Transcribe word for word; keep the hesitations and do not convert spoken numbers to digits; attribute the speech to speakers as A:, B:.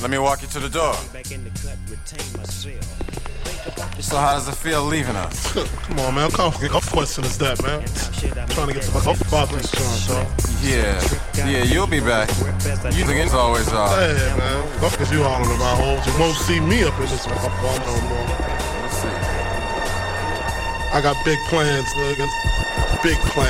A: Let me walk you to the door. So how does it feel leaving us?
B: Come on, man. How question is that, man? I'm trying to get the fuck about this joint,
A: Yeah, yeah, you'll be back. You think it's always are.
B: Hey, man. What the fuck is you hollering about, hoes? You won't see me up in this motherfucker no more.
A: Let's see.
B: I got big plans, nigga. Big plans.